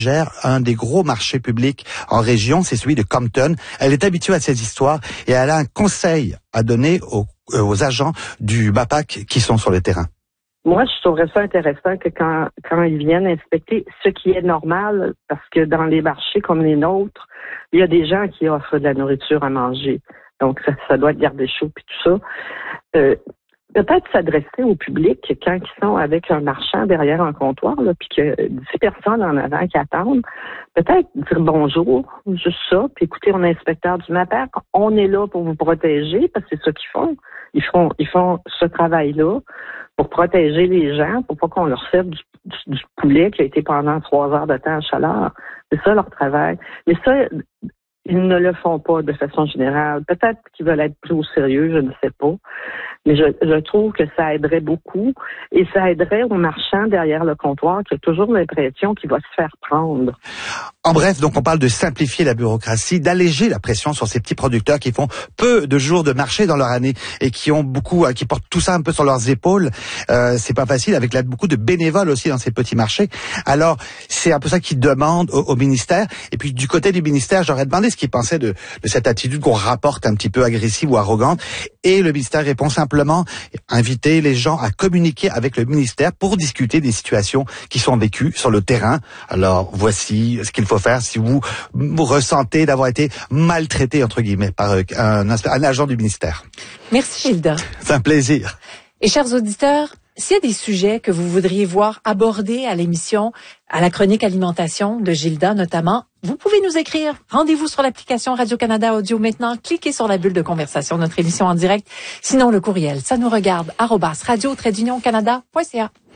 gère un des gros marchés publics en région, c'est celui de Compton. Elle est habituée à ces histoires et elle a un conseil à donner aux agents du MAPAC qui sont sur le terrain. Moi, je trouverais ça intéressant que quand ils viennent inspecter, ce qui est normal, parce que dans les marchés comme les nôtres, il y a des gens qui offrent de la nourriture à manger. Donc, ça doit être gardé chaud puis tout ça. Peut-être s'adresser au public quand ils sont avec un marchand derrière un comptoir, là, puis que 10 personnes en avant qui attendent. Peut-être dire bonjour, juste ça, puis écoutez, on est inspecteur du MAPAC, on est là pour vous protéger, parce que c'est ça qu'ils font. Ils font ce travail-là pour protéger les gens, pour pas qu'on leur serve du poulet qui a été pendant 3 heures de temps à chaleur. C'est ça leur travail. Mais ça, ils ne le font pas de façon générale. Peut-être qu'ils veulent être plus au sérieux, je ne sais pas. Mais je trouve que ça aiderait beaucoup et ça aiderait aux marchands derrière le comptoir qui a toujours l'impression qu'il va se faire prendre. En bref, donc on parle de simplifier la bureaucratie, d'alléger la pression sur ces petits producteurs qui font peu de jours de marché dans leur année et qui portent tout ça un peu sur leurs épaules. C'est pas facile avec beaucoup de bénévoles aussi dans ces petits marchés. Alors, c'est un peu ça qu'ils demandent au ministère. Et puis du côté du ministère, j'aurais demandé ce qu'ils pensaient de cette attitude qu'on rapporte un petit peu agressive ou arrogante. Et le ministère répond simplement inviter les gens à communiquer avec le ministère pour discuter des situations qui sont vécues sur le terrain. Alors, voici ce qu'il faut faire si vous ressentez d'avoir été maltraité, entre guillemets, par un agent du ministère. Merci, Gilda. C'est un plaisir. Et chers auditeurs, s'il y a des sujets que vous voudriez voir abordés à l'émission, à la chronique alimentation de Gilda notamment, vous pouvez nous écrire. Rendez-vous sur l'application Radio-Canada Audio maintenant. Cliquez sur la bulle de conversation, notre émission en direct. Sinon, le courriel, ça nous regarde, @radio-canada.ca.